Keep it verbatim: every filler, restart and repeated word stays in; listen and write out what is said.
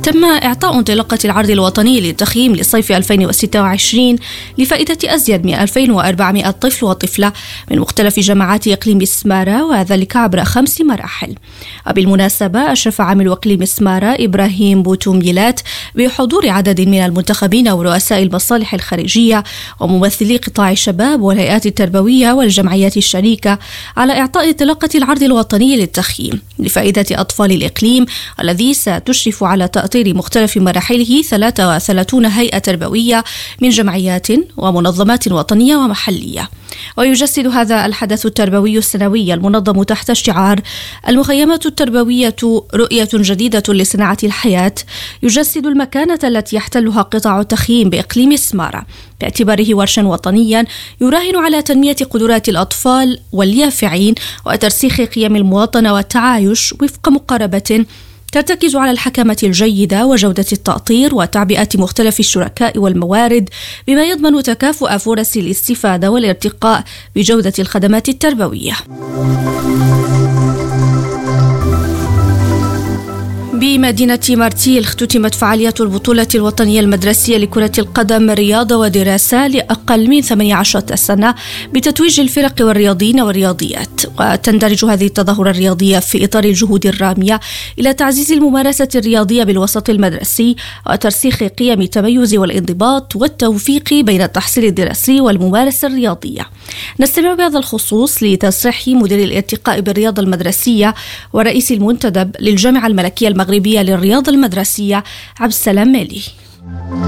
تم إعطاء انطلاقة العرض الوطني للتخييم لصيف ألفين وستة وعشرين لفائدة أزيد من ألفين وأربعمائة طفل وطفلة من مختلف جامعات إقليم سمارة، وذلك عبر خمس مراحل. وبالمناسبة أشرف عامل إقليم سمارة إبراهيم بوتوميلات بحضور عدد من المنتخبين ورؤساء المصالح الخارجية وممثلي قطاع الشباب والهيئات التربوية والجمعيات الشريكة على إعطاء انطلاقة العرض الوطني للتخييم لفائدة أطفال الإقليم، الذي ستشرف على تأطير مختلف مراحله ثلاثة وثلاثين هيئة تربوية من جمعيات ومنظمات وطنية ومحلية. ويجسد هذا الحدث التربوي السنوي المنظم تحت شعار المخيمات التربوية رؤية جديدة لصناعة الحياة، يجسد المكانة التي يحتلها قطاع التخييم بإقليم سمارة باعتباره ورشا وطنيا يراهن على تنمية قدرات الأطفال واليافعين وترسيخ قيم المواطنة والتعايش وفق مقاربة ترتكز على الحكمة الجيدة وجودة التأطير وتعبئة مختلف الشركاء والموارد، بما يضمن تكافؤ فرص الاستفادة والارتقاء بجودة الخدمات التربوية. بمدينة مارتيل اختتمت فعاليات البطولة الوطنية المدرسية لكرة القدم رياضة ودراسة لأقل من ثمانية عشر سنة بتتويج الفرق والرياضيين والرياضيات. وتندرج هذه التظاهرة الرياضية في إطار الجهود الرامية إلى تعزيز الممارسة الرياضية بالوسط المدرسي وترسيخ قيم التميز والانضباط والتوفيق بين التحصيل الدراسي والممارسة الرياضية. نستمع بهذا الخصوص لتصريح مدير الارتقاء بالرياضة المدرسية ورئيس المنتدب للجامعة الملكية المغربية للرياضة المدرسية عبد السلام مالي.